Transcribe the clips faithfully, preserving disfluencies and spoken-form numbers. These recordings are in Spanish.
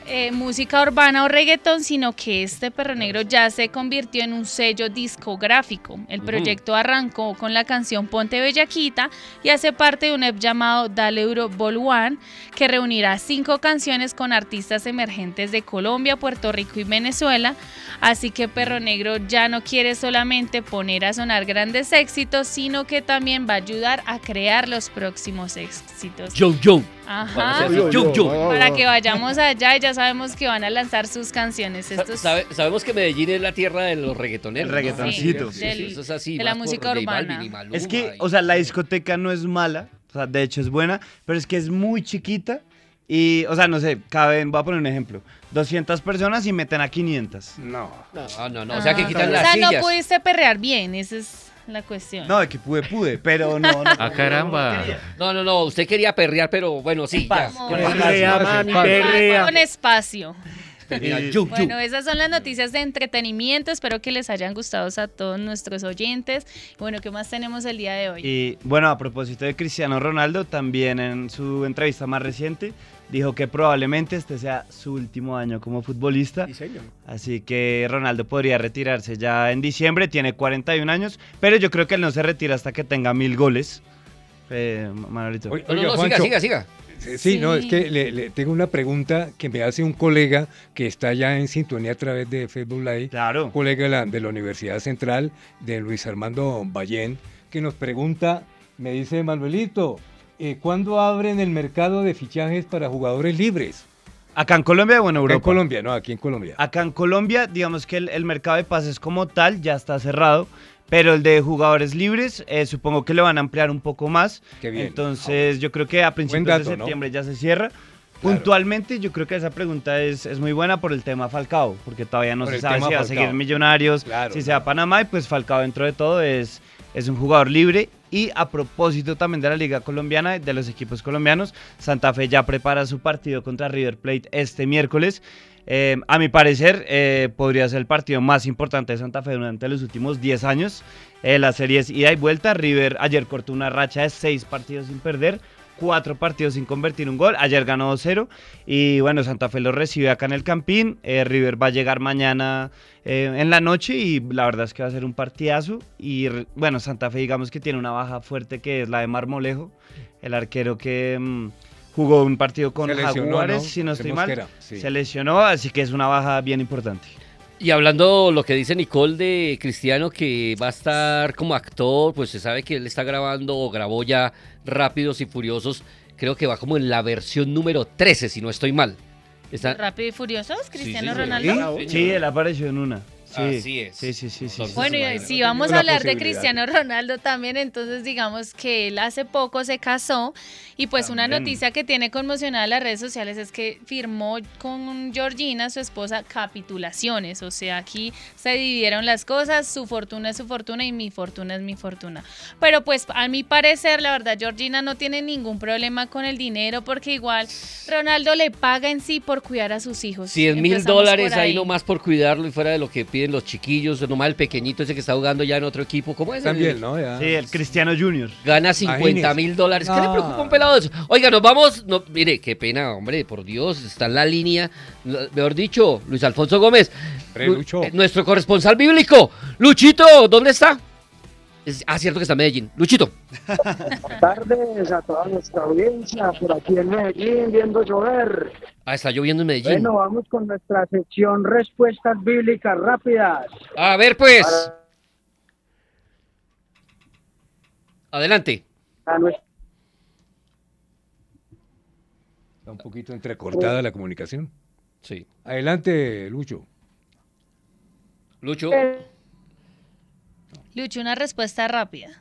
eh, música urbana o reggaetón, sino que este Perro Negro ya se convirtió en un sello discográfico. El proyecto uh-huh. arrancó con la canción Ponte Bellaquita y hace parte de un E P llamado Dale Duro Vol uno, que reunirá cinco canciones con artistas emergentes de Colombia, Puerto Rico y Venezuela. Así que Perro Negro ya no quiere solamente poner a sonar grandes éxitos, sino que también va a ayudar a crear los próximos éxitos. Yo, yo. Ajá. Yo, yo, yo. Para que vayamos allá y ya sabemos que van a lanzar sus canciones. Estos... Sabe, sabemos que Medellín es la tierra de los reggaetoneros. El reggaetoncito. Sí, del, eso es así, de la música urbana. Maluma, es que, o sea, la discoteca no es mala, o sea, de hecho es buena, pero es que es muy chiquita y, o sea, no sé, caben, voy a poner un ejemplo, doscientas personas y meten a quinientas. No. No, no, no, o sea, que quitan ah, las sillas. sillas. O sea, no pudiste perrear bien, esa es la cuestión. No, de que pude, pude, pero no. no ¡Ah, caramba! No, no, no, usted quería perrear, pero bueno, sí, ya. Perrea, mami, perrea. Con espacio. Y, yu, yu. Bueno, esas son las noticias de entretenimiento. Espero que les hayan gustado a todos nuestros oyentes. Bueno, ¿qué más tenemos el día de hoy? Y bueno, a propósito de Cristiano Ronaldo, también en su entrevista más reciente dijo que probablemente este sea su último año como futbolista. Sí, señor. Así que Ronaldo podría retirarse ya en diciembre, tiene cuarenta y un años, pero yo creo que él no se retira hasta que tenga mil goles. Eh, Manolito. Oye, no, no, no, siga, siga, siga. Sí, sí, no, es que le, le tengo una pregunta que me hace un colega que está ya en sintonía a través de Facebook Live, claro. Un colega de la, de la Universidad Central, de Luis Armando Ballén, que nos pregunta, me dice, Manuelito, eh, ¿cuándo abren el mercado de fichajes para jugadores libres? ¿Acá en Colombia o en Europa? Acá en Colombia, no, aquí en Colombia. Acá en Colombia, digamos que el, el mercado de pases como tal ya está cerrado, pero el de jugadores libres, eh, supongo que lo van a ampliar un poco más. Qué bien. Entonces, yo creo que a principios dato, de septiembre, ¿no?, ya se cierra. Claro. Puntualmente, yo creo que esa pregunta es, es muy buena por el tema Falcao, porque todavía no por se sabe si va Falcao. a seguir Millonarios, claro, si se va a Panamá, y pues Falcao dentro de todo es, es un jugador libre. Y a propósito también de la Liga Colombiana, de los equipos colombianos, Santa Fe ya prepara su partido contra River Plate este miércoles. Eh, a mi parecer, eh, podría ser el partido más importante de Santa Fe durante los últimos diez años. Eh, la serie es ida y vuelta. River ayer cortó una racha de seis partidos sin perder, cuatro partidos sin convertir un gol. Ayer ganó dos cero y bueno, Santa Fe lo recibe acá en el Campín. Eh, River va a llegar mañana eh, en la noche y la verdad es que va a ser un partidazo. Y bueno, Santa Fe digamos que tiene una baja fuerte que es la de Marmolejo, el arquero que... Mmm, jugó un partido con Jaguares, ¿no? Si no estoy mal, sí. Se lesionó, así que es una baja bien importante. Y hablando lo que dice Nicole de Cristiano, que va a estar como actor, pues se sabe que él está grabando o grabó ya Rápidos y Furiosos, creo que va como en la versión número trece, si no estoy mal. Está... ¿Rápido y Furiosos? ¿Cristiano sí, sí, Ronaldo? Sí, sí, él apareció en una. Sí, así es. Sí, sí, sí, sí. Bueno, y si vamos a hablar de Cristiano Ronaldo también, entonces digamos que él hace poco se casó y pues también. Una noticia que tiene conmocionada las redes sociales es que firmó con Georgina, su esposa, capitulaciones. O sea, aquí se dividieron las cosas, su fortuna es su fortuna y mi fortuna es mi fortuna. Pero pues a mi parecer, la verdad, Georgina no tiene ningún problema con el dinero porque igual Ronaldo le paga en sí por cuidar a sus hijos. cien mil dólares ahí nomás por cuidarlo y fuera de lo que piden los chiquillos, nomás el pequeñito ese que está jugando ya en otro equipo, ¿cómo es? También, ¿no? Ya. Sí, el Cristiano Junior. Gana cincuenta mil dólares. ¿Qué no. le preocupa un pelado de eso? Oiga, nos vamos, no, mire, qué pena, hombre, por Dios, está en la línea, mejor dicho, Luis Alfonso Gómez, Lucho. Lu, nuestro corresponsal bíblico. Luchito, ¿dónde está? Es, ah, cierto que está en Medellín. Luchito. Buenas tardes a toda nuestra audiencia, por aquí en Medellín, viendo llover. Ah, está lloviendo en Medellín. Bueno, vamos con nuestra sección Respuestas Bíblicas Rápidas. A ver, pues. Para... Adelante. A nuestra... Está un poquito entrecortada la comunicación. Sí. Adelante, Lucho. Lucho. Eh... Lucho, una respuesta rápida.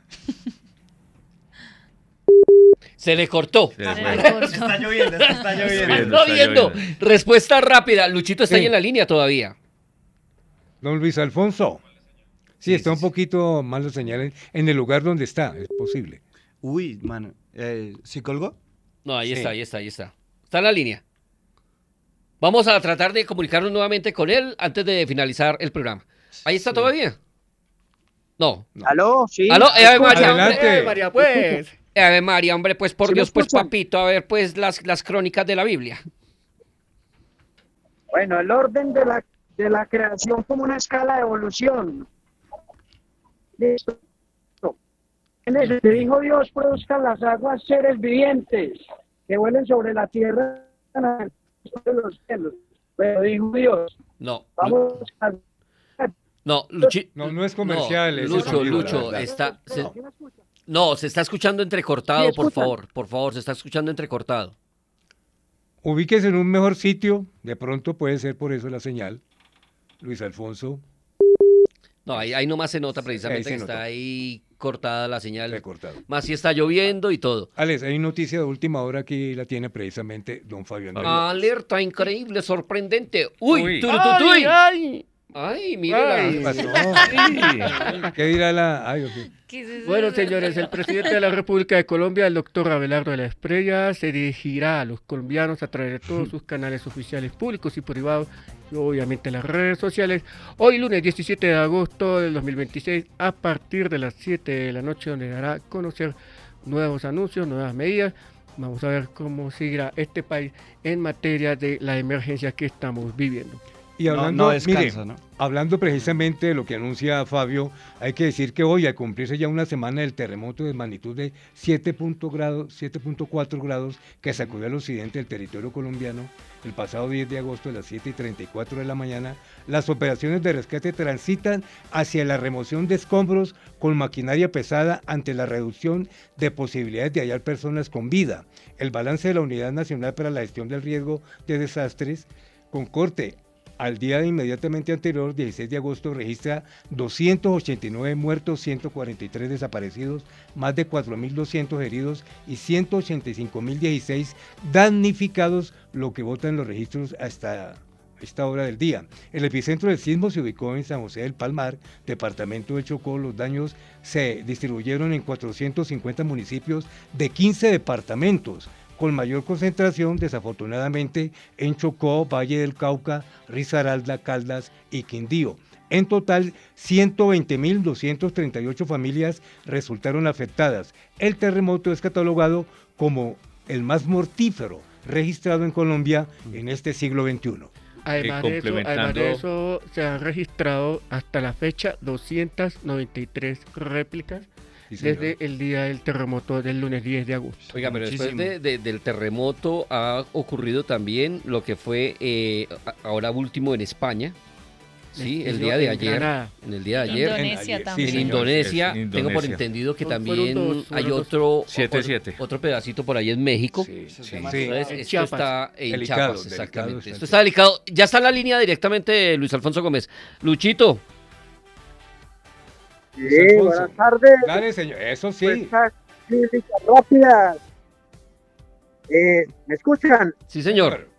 Se le cortó. Se le cortó. Está lloviendo, está lloviendo. Está lloviendo. Respuesta rápida. Luchito está sí. ahí en la línea todavía. Don Luis Alfonso. Sí, sí está sí, un sí. poquito mal la señal en el lugar donde está, es posible. Uy, mano. Eh, ¿Sí colgó? No, ahí sí. está, ahí está, ahí está. Está en la línea. Vamos a tratar de comunicarnos nuevamente con él antes de finalizar el programa. Ahí está sí. todavía. No. no. ¿Aló? Sí. ¿Aló? Eh, Ave María. Adelante. Ave María, pues. Eh, Ave María, hombre, pues por ¿Sí Dios, pues papito, a ver, pues las, las crónicas de la Biblia. Bueno, el orden de la, de la creación como una escala de evolución. Listo. En ese te dijo Dios, produzcan las aguas seres vivientes que vuelen sobre la tierra sobre los cielos. Pero dijo Dios. No. Vamos a... No, Luchi, no, no es comercial. No, es Lucho, sonido, Lucho, está... Se, no, se está escuchando entrecortado, por favor. Por favor, se está escuchando entrecortado. Ubíquese en un mejor sitio, de pronto puede ser por eso la señal. Luis Alfonso. No, ahí, ahí nomás se nota precisamente se que notó. está ahí cortada la señal. Recortado. Más si está lloviendo y todo. Alex, hay noticia de última hora que la tiene precisamente don Fabián. Alerta increíble, sorprendente. Uy, Uy. turututuy. Ay, ay. Ay, mire. ¿Qué pasó? ¿Qué dirá la...? Ay, okay. Bueno, señores, el presidente de la República de Colombia, el doctor Abelardo de la Espriella, se dirigirá a los colombianos a través de todos sus canales oficiales públicos y privados, y obviamente las redes sociales, hoy lunes diecisiete de agosto del dos mil veintiséis, a partir de las siete de la noche, donde dará a conocer nuevos anuncios, nuevas medidas. Vamos a ver cómo seguirá este país en materia de la emergencia que estamos viviendo. Y hablando, no, no descansa, mire, ¿no? hablando precisamente de lo que anuncia Fabio, hay que decir que hoy, al cumplirse ya una semana del terremoto de magnitud de siete punto cuatro grados que sacudió al occidente del territorio colombiano, el pasado diez de agosto a las siete y treinta y cuatro de la mañana, las operaciones de rescate transitan hacia la remoción de escombros con maquinaria pesada ante la reducción de posibilidades de hallar personas con vida. El balance de la Unidad Nacional para la Gestión del Riesgo de Desastres, con corte al día inmediatamente anterior, dieciséis de agosto, registra doscientos ochenta y nueve muertos, ciento cuarenta y tres desaparecidos, más de cuatro mil doscientos heridos y ciento ochenta y cinco mil dieciséis damnificados, lo que votan los registros hasta esta hora del día. El epicentro del sismo se ubicó en San José del Palmar, departamento de Chocó. Los daños se distribuyeron en cuatrocientos cincuenta municipios de quince departamentos, con mayor concentración, desafortunadamente, en Chocó, Valle del Cauca, Risaralda, Caldas y Quindío. En total, ciento veinte mil doscientas treinta y ocho familias resultaron afectadas. El terremoto es catalogado como el más mortífero registrado en Colombia en este siglo veintiuno. Además, Eh, de eso, además de eso, se han registrado hasta la fecha doscientas noventa y tres réplicas Sí, desde el día del terremoto del lunes diez de agosto. Oiga, pero Muchísimo. después de, de, del terremoto ha ocurrido también lo que fue eh, ahora último en España. Sí, el día de ayer. Granada. En el día de ayer. Indonesia En, también. en señor, Indonesia, es en tengo por Indonesia. entendido que Fueron también dos, fueron hay dos. otro, siete otro, siete. otro pedacito por ahí en México. Sí, sí. Sí. Entonces, En esto Chiapas. está en Delicado, Chiapas, delicado exactamente. está Esto el está delicado. Ya está en la línea directamente Luis Alfonso Gómez. Luchito. Sí, Alfonso. buenas tardes. Dale, señor, eso sí. Estas críticas rápidas. Eh, ¿Me escuchan? Sí, señor.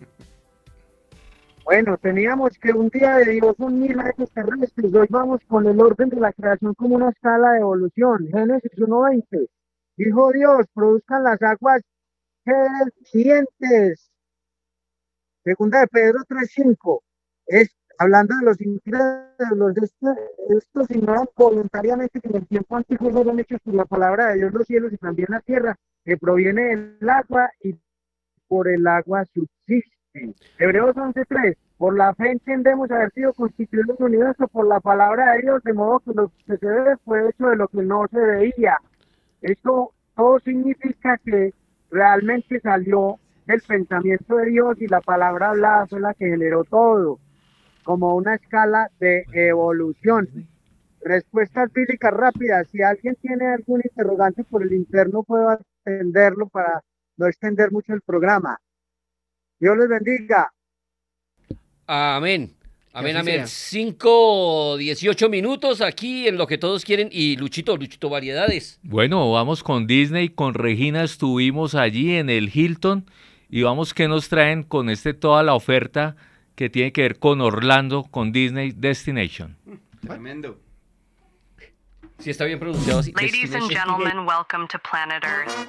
Bueno, teníamos que un día de Dios son mil años terrestres. Hoy vamos con el orden de la creación como una escala de evolución. Génesis uno veinte. Dijo Dios, produzcan las aguas siguientes. Segunda de Pedro tres cinco. Es hablando de los incrédulos, de estos, estos ignoran voluntariamente que en el tiempo antiguo fueron hechos por la palabra de Dios los cielos y también la tierra, que proviene del agua y por el agua subsisten. Hebreos once tres. Por la fe entendemos haber sido constituido el universo por la palabra de Dios, de modo que lo que se ve fue hecho de lo que no se veía. Esto todo significa que realmente salió del pensamiento de Dios y la palabra hablada fue la que generó todo, como una escala de evolución. Respuestas bíblicas rápidas. Si alguien tiene algún interrogante por el interno, puedo atenderlo para no extender mucho el programa. Dios les bendiga. Amén. Amén, así amén. sea. cinco, dieciocho minutos aquí en lo que todos quieren. Y Luchito, Luchito Variedades. Bueno, vamos con Disney. Con Regina estuvimos allí en el Hilton y vamos que nos traen con este toda la oferta que tiene que ver con Orlando, con Disney Destination. Tremendo. Si está bien pronunciado así. Ladies and gentlemen, welcome to planet Earth.